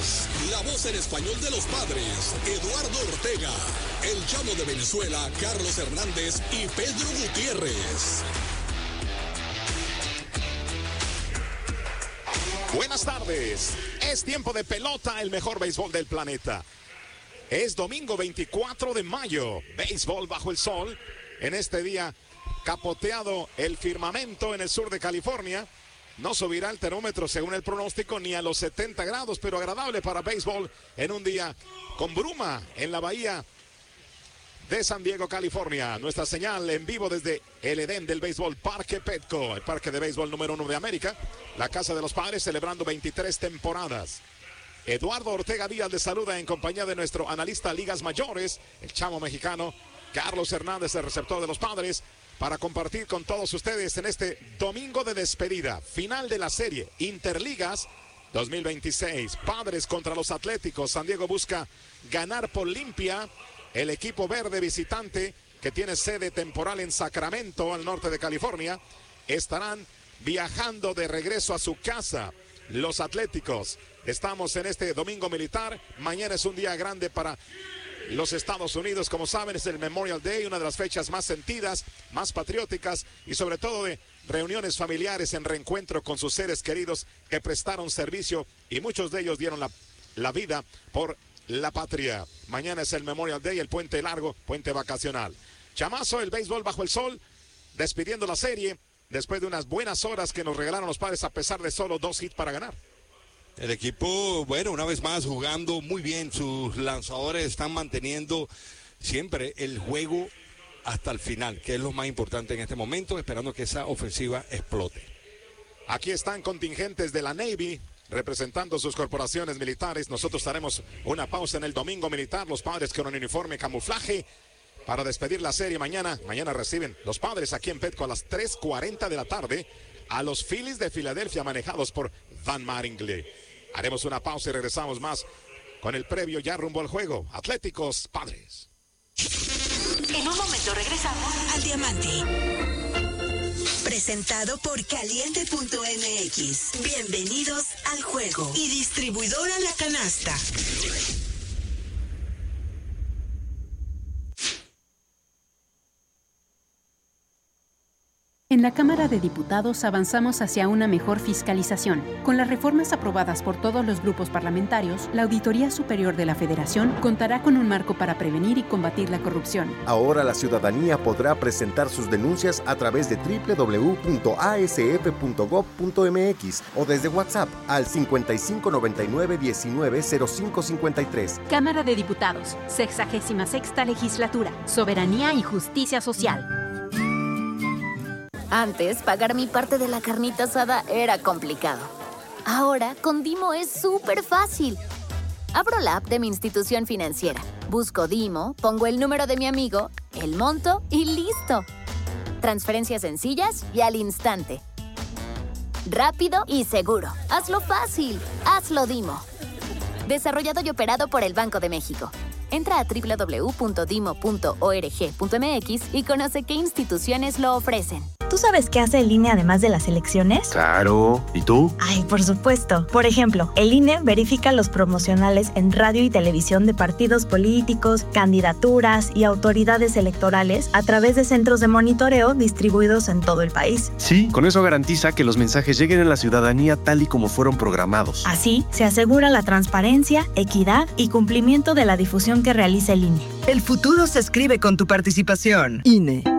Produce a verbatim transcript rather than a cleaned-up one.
Padres. La voz en español de los Padres, Eduardo Ortega. El Chamo de Venezuela, Carlos Hernández y Pedro Gutiérrez. Buenas tardes. Es tiempo de pelota, el mejor béisbol del planeta. Es domingo veinticuatro de mayo. Béisbol bajo el sol. En este día, capoteado el firmamento en el sur de California. No subirá el termómetro según el pronóstico ni a los setenta grados, pero agradable para béisbol en un día con bruma en la bahía de San Diego, California. Nuestra señal en vivo desde el Edén del béisbol, Parque Petco, el parque de béisbol número uno de América. La casa de los Padres celebrando veintitrés temporadas. Eduardo Ortega Díaz le saluda en compañía de nuestro analista Ligas Mayores, el chamo mexicano, Carlos Hernández, el receptor de los Padres, para compartir con todos ustedes en este domingo de despedida, final de la serie Interligas dos mil veintiséis. Padres contra los Atléticos. San Diego busca ganar por limpia. El equipo verde visitante, que tiene sede temporal en Sacramento, al norte de California, estarán viajando de regreso a su casa. Los Atléticos. Estamos en este domingo militar. Mañana es un día grande para los Estados Unidos. Como saben, es el Memorial Day, una de las fechas más sentidas, más patrióticas y sobre todo de reuniones familiares en reencuentro con sus seres queridos que prestaron servicio y muchos de ellos dieron la, la vida por la patria. Mañana es el Memorial Day, el puente largo, puente vacacional. Chamazo, el béisbol bajo el sol, despidiendo la serie después de unas buenas horas que nos regalaron los Padres a pesar de solo dos hits para ganar. El equipo, bueno, una vez más jugando muy bien. Sus lanzadores están manteniendo siempre el juego hasta el final, que es lo más importante en este momento, esperando que esa ofensiva explote. Aquí están contingentes de la Navy representando sus corporaciones militares. Nosotros haremos una pausa en el domingo militar. Los Padres con un uniforme camuflaje para despedir la serie mañana. Mañana reciben los Padres aquí en Petco a las tres cuarenta de la tarde a los Phillies de Filadelfia, manejados por Van Mattingly. Haremos una pausa y regresamos más con el previo ya rumbo al juego. Atléticos, Padres. En un momento regresamos al Diamante. Presentado por Caliente punto M X. Bienvenidos al juego. Y distribuidora La Canasta. En la Cámara de Diputados avanzamos hacia una mejor fiscalización. Con las reformas aprobadas por todos los grupos parlamentarios, la Auditoría Superior de la Federación contará con un marco para prevenir y combatir la corrupción. Ahora la ciudadanía podrá presentar sus denuncias a través de doble u doble u doble u punto a s f punto gob punto m x o desde WhatsApp al cincuenta y cinco noventa y nueve diecinueve cero cinco cincuenta y tres. Cámara de Diputados, sexagésima sexta Legislatura, Soberanía y Justicia Social. Antes, pagar mi parte de la carnita asada era complicado. Ahora, con Dimo es súper fácil. Abro la app de mi institución financiera, busco Dimo, pongo el número de mi amigo, el monto y listo. Transferencias sencillas y al instante. Rápido y seguro. Hazlo fácil. Hazlo Dimo. Desarrollado y operado por el Banco de México. Entra a doble u doble u doble u punto dimo punto org punto m x y conoce qué instituciones lo ofrecen. ¿Tú sabes qué hace el I N E además de las elecciones? Claro. ¿Y tú? Ay, por supuesto. Por ejemplo, el I N E verifica los promocionales en radio y televisión de partidos políticos, candidaturas y autoridades electorales a través de centros de monitoreo distribuidos en todo el país. Sí, con eso garantiza que los mensajes lleguen a la ciudadanía tal y como fueron programados. Así, se asegura la transparencia, equidad y cumplimiento de la difusión que realiza el I N E. El futuro se escribe con tu participación. I N E.